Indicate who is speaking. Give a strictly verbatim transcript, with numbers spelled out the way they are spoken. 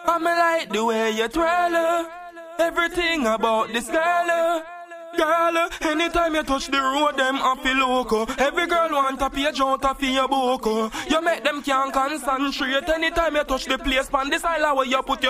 Speaker 1: I me like the way you twirl her. Everything about this girl her. Girl, anytime you touch the road, them happy loco. Every girl want a page out of your book. You make them can't concentrate. Anytime you touch the place, pan this island where you put your